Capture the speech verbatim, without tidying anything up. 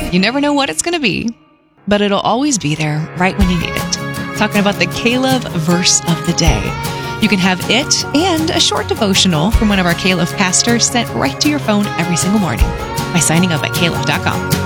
You never know what it's going to be, but it'll always be there right when you need it. Talking about the K-Love verse of the day. You can have it and a short devotional from one of our K-Love pastors sent right to your phone every single morning by signing up at K Love dot com.